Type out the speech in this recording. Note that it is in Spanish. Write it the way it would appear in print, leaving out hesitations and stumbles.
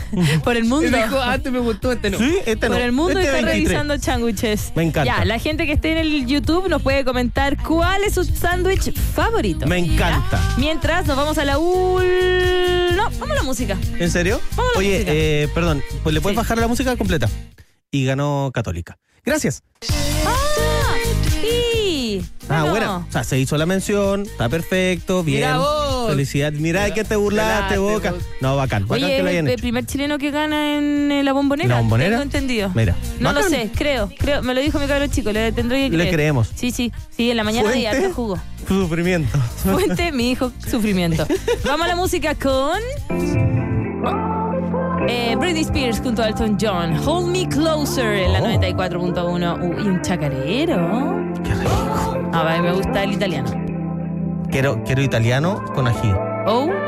por el mundo. Y dijo, antes me gustó, este no. Sí, este no. Por el mundo Este está 23. revisando sándwiches. Me encanta. Ya, la gente que esté en el YouTube nos puede comentar cuál es su sándwich favorito. Me encanta. ¿Ya? Mientras nos vamos a la No, vamos a la música. ¿En serio? Vamos a la música. Oye, perdón, pues le puedes Sí. bajar la música completa. Y ganó Católica. Gracias. ¡Ah! Sí. Bueno. O sea, se hizo la mención, está perfecto, bien. Mira vos. Felicidad. Mira que te burlaste, Te Boca. burlaste, No, bacán. Bacán Oye, que lo es hayan el hecho. primer chileno que gana en la Bombonera. ¿La Bombonera? Tengo entendido. Mira. No lo Bacán. sé, creo. Me lo dijo mi cabrón chico, le tendré que Le creer. creemos. Sí, en la mañana y Fuente. harto jugo. Sufrimiento. Fuente, mi hijo, sufrimiento. Vamos a la música con Britney Spears junto a Elton John. Hold Me Closer en la 94.1. Uy, un chacarero. Qué rico. A ver, me gusta el italiano. Quiero italiano con ají. Oh